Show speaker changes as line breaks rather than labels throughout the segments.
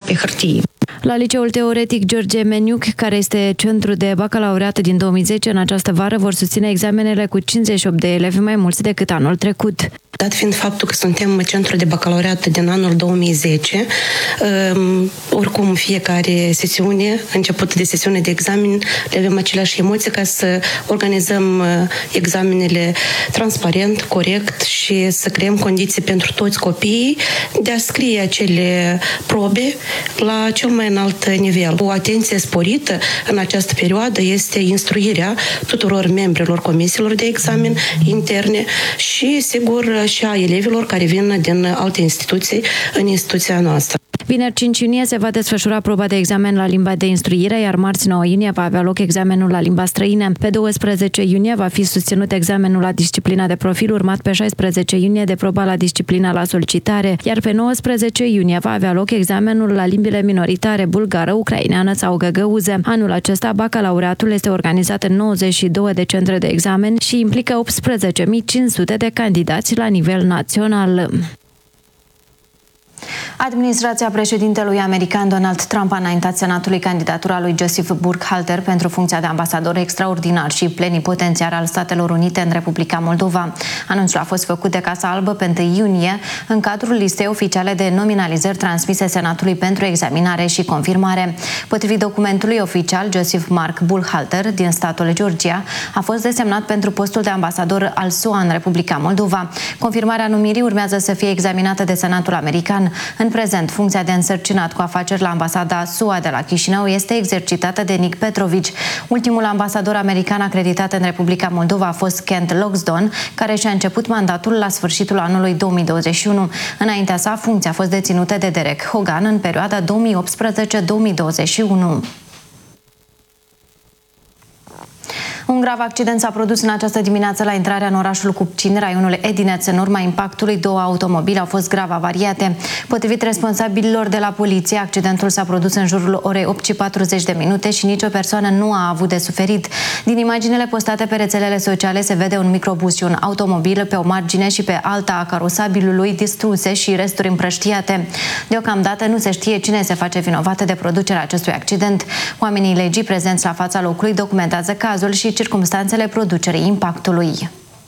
pe hârtie.
La Liceul Teoretic George Meniuc, care este centru de bacalaureat din 2010, în această vară vor susține examenele cu 58 de elevi mai mulți decât anul trecut.
Dat fiind faptul că suntem centru de bacalaureat din anul 2010, oricum fiecare sesiune, început de sesiune de examen, le avem aceleași emoții ca să organizăm examenele transparent, corect și să creăm condiții pentru toți copiii de a scrie acele probe la cel mai înalt nivel. O atenție sporită în această perioadă este instruirea tuturor membrilor comisiilor de examen interne și, sigur, și a elevilor care vin din alte instituții în instituția noastră.
Vineri 5 iunie se va desfășura proba de examen la limba de instruire, iar marți 9 iunie va avea loc examenul la limba străină. Pe 12 iunie va fi susținut examenul la disciplina de profil, urmat pe 16 iunie de proba la disciplina la solicitare, iar pe 19 iunie va avea loc examenul la limbile minoritare bulgară, ucraineană sau găgăuză. Anul acesta, bacalaureatul este organizat în 92 de centre de examen și implică 18.500 de candidați la nivel național.
Administrația președintelui american Donald Trump a înaintat Senatului candidatura lui Joseph Burkhalter pentru funcția de ambasador extraordinar și plenipotențiar al Statelor Unite în Republica Moldova. Anunțul a fost făcut de Casa Albă pe 1 iunie în cadrul listei oficiale de nominalizări transmise Senatului pentru examinare și confirmare. Potrivit documentului oficial, Joseph Mark Burkhalter din statul Georgia a fost desemnat pentru postul de ambasador al SUA în Republica Moldova. Confirmarea numirii urmează să fie examinată de Senatul american. În prezent, funcția de însărcinat cu afaceri la ambasada SUA de la Chișinău este exercitată de Nick Petrovici. Ultimul ambasador american acreditat în Republica Moldova a fost Kent Loxton, care și-a început mandatul la sfârșitul anului 2021. Înaintea sa, funcția a fost deținută de Derek Hogan în perioada 2018-2021. Un grav accident s-a produs în această dimineață la intrarea în orașul Cupcin, raionul Edineț. În urma impactului, 2 automobile au fost grav avariate. Potrivit responsabililor de la poliție, accidentul s-a produs în jurul orei 8:40 și nicio persoană nu a avut de suferit. Din imaginele postate pe rețelele sociale se vede un microbus și un automobil pe o margine și pe alta a carosabilului distruse și resturi împrăștiate. Deocamdată nu se știe cine se face vinovată de producerea acestui accident. Oamenii legii prezenți la fața locului documentează cazul și circumstanțele producerii impactului.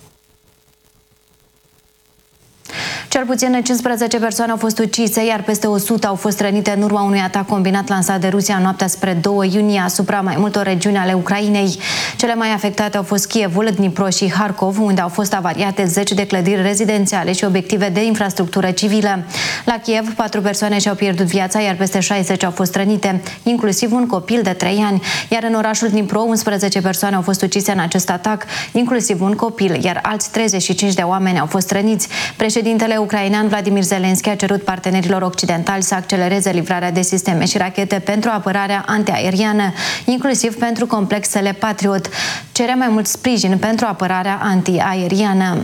Cel puțin 15 persoane au fost ucise, iar peste 100 au fost rănite în urma unui atac combinat lansat de Rusia în noaptea spre 2 iunie asupra mai multor regiuni ale Ucrainei. Cele mai afectate au fost Kievul, Dnipro și Harkov, unde au fost avariate 10 de clădiri rezidențiale și obiective de infrastructură civilă. La Kiev, 4 persoane și-au pierdut viața, iar peste 60 au fost rănite, inclusiv un copil de 3 ani. Iar în orașul Dnipro, 11 persoane au fost ucise în acest atac, inclusiv un copil, iar alți 35 de oameni au fost răniți. Președintele ucrainean Vladimir Zelensky a cerut partenerilor occidentali să accelereze livrarea de sisteme și rachete pentru apărarea antiaeriană, inclusiv pentru complexele Patriot. Cere mai mult sprijin pentru apărarea antiaeriană.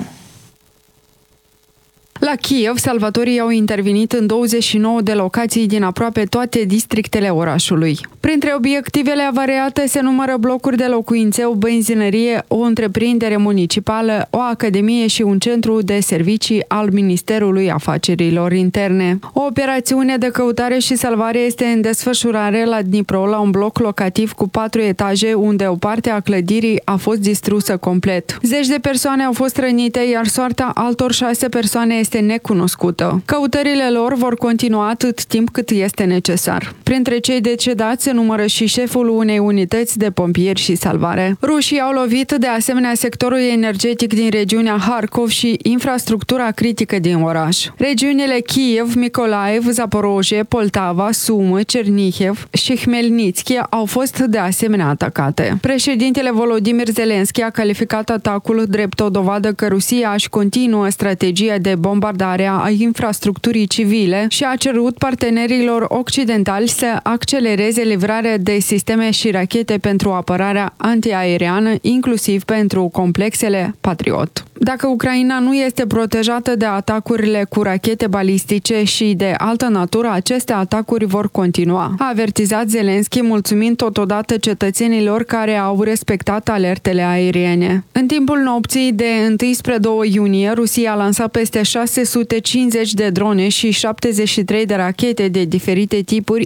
La Kiev, salvatorii au intervenit în 29 de locații din aproape toate districtele orașului. Printre obiectivele avariate se numără blocuri de locuințe, o benzinărie, o întreprindere municipală, o academie și un centru de servicii al Ministerului Afacerilor Interne. O operațiune de căutare și salvare este în desfășurare la Dnipro, la un bloc locativ cu 4 etaje, unde o parte a clădirii a fost distrusă complet. 10 de persoane au fost rănite, iar soarta altor 6 persoane este necunoscută. Căutările lor vor continua atât timp cât este necesar. Printre cei decedați se numără și șeful unei unități de pompieri și salvare. Rușii au lovit de asemenea sectorul energetic din regiunea Harkov și infrastructura critică din oraș. Regiunile Kiev, Mykolaiv, Zaporozhye, Poltava, Sumă, Cernihiv și Hmelnitski au fost de asemenea atacate. Președintele Volodymyr Zelensky a calificat atacul drept o dovadă că Rusia își continuă strategia de bombardare a infrastructurii civile și a cerut partenerilor occidentali să accelereze livrarea de sisteme și rachete pentru apărarea antiaeriană, inclusiv pentru complexele Patriot. Dacă Ucraina nu este protejată de atacurile cu rachete balistice și de altă natură, aceste atacuri vor continua, a avertizat Zelensky, mulțumind totodată cetățenilor care au respectat alertele aeriene. În timpul nopții de 1 spre 2 iunie, Rusia a lansat peste 650 de drone și 73 de rachete de diferite tipuri